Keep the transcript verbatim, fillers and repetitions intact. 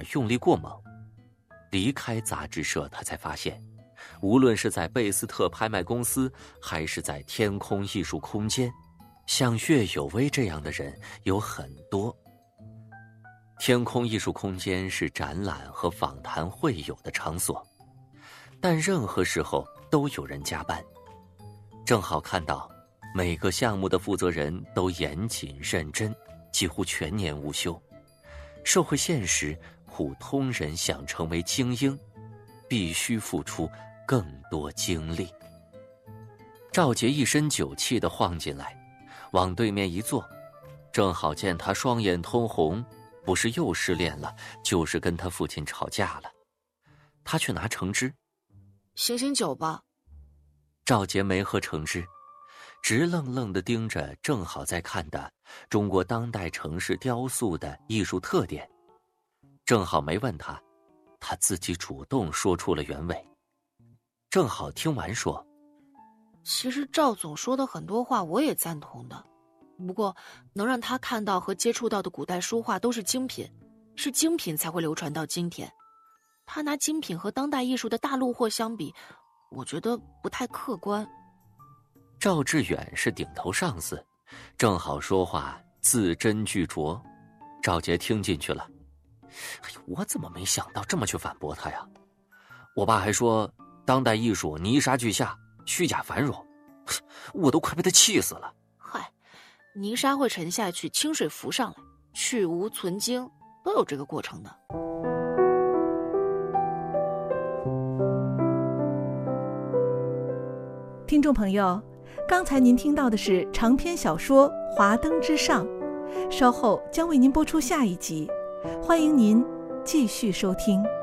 用力过猛。离开杂志社，他才发现，无论是在贝斯特拍卖公司，还是在天空艺术空间，像岳有为这样的人有很多。天空艺术空间是展览和访谈会有的场所，但任何时候都有人加班。正好看到每个项目的负责人都严谨认真，几乎全年无休。社会现实，普通人想成为精英，必须付出更多精力。赵杰一身酒气地晃进来，往对面一坐，正好见他双眼通红，不是又失恋了，就是跟他父亲吵架了。他去拿橙汁。 醒醒酒吧。 赵杰没喝橙汁，直愣愣地盯着正好在看的中国当代城市雕塑的艺术特点。正好没问他，他自己主动说出了原委。正好听完说， 其实赵总说的很多话我也赞同的，不过能让他看到和接触到的古代书画都是精品，是精品才会流传到今天。他拿精品和当代艺术的大陆货相比，我觉得不太客观。 赵志远是顶头上司，正好说话字斟句酌，赵杰听进去了。哎呦，我怎么没想到这么去反驳他呀？我爸还说当代艺术泥沙俱下，虚假繁荣，我都快被他气死了。 嗨，泥沙会沉下去，清水浮上来，去无存精，都有这个过程的。 听众朋友，刚才您听到的是长篇小说《华灯之上》，稍后将为您播出下一集，欢迎您继续收听。